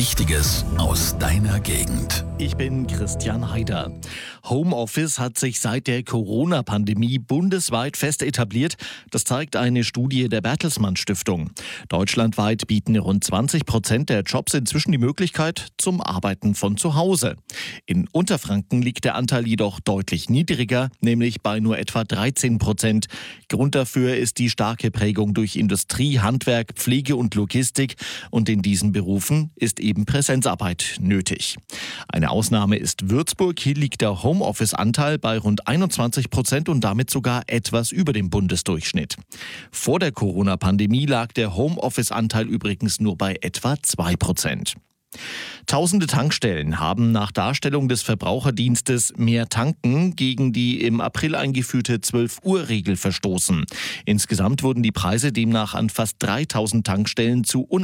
Wichtiges aus deiner Gegend. Ich bin Christian Haider. Homeoffice hat sich seit der Corona-Pandemie bundesweit fest etabliert. Das zeigt eine Studie der Bertelsmann Stiftung. Deutschlandweit bieten rund 20% der Jobs inzwischen die Möglichkeit zum Arbeiten von zu Hause. In Unterfranken liegt der Anteil jedoch deutlich niedriger, nämlich bei nur etwa 13%. Grund dafür ist die starke Prägung durch Industrie, Handwerk, Pflege und Logistik. Und in diesen Berufen ist eben Präsenzarbeit nötig. Eine Ausnahme ist Würzburg. Hier liegt der Homeoffice-Anteil bei rund 21% und damit sogar etwas über dem Bundesdurchschnitt. Vor der Corona-Pandemie lag der Homeoffice-Anteil übrigens nur bei etwa 2%. Tausende Tankstellen haben nach Darstellung des Verbraucherdienstes Mehr Tanken gegen die im April eingeführte 12-Uhr-Regel verstoßen. Insgesamt wurden die Preise demnach an fast 3000 Tankstellen zu